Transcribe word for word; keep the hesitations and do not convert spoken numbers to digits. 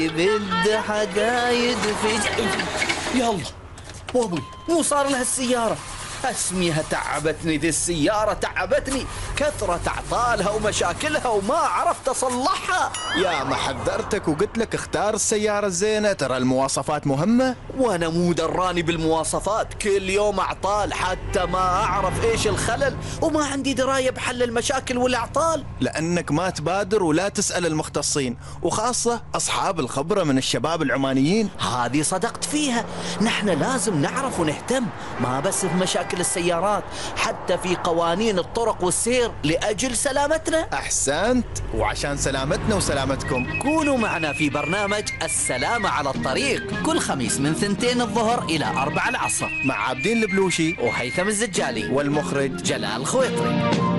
بده حقايد في يلا بابي مو صار لها السيارة. اسميها تعبتني ذي السيارة، تعبتني كثرة اعطالها ومشاكلها وما عرفت اصلحها. يا ما حذرتك وقلت لك اختار السيارة الزينة، ترى المواصفات مهمة. وانا مو دراني بالمواصفات، كل يوم اعطال حتى ما اعرف ايش الخلل وما عندي دراية بحل المشاكل والاعطال. لانك ما تبادر ولا تسأل المختصين، وخاصة اصحاب الخبرة من الشباب العمانيين. هذه صدقت فيها، نحن لازم نعرف ونهتم، ما بس في مشاكل السيارات، حتى في قوانين الطرق والسير لأجل سلامتنا. أحسنت، وعشان سلامتنا وسلامتكم كونوا معنا في برنامج السلامة على الطريق كل خميس من ثنتين الظهر إلى أربع العصر مع عابدين البلوشي وهيثم الزجالي والمخرج جلال خويطري.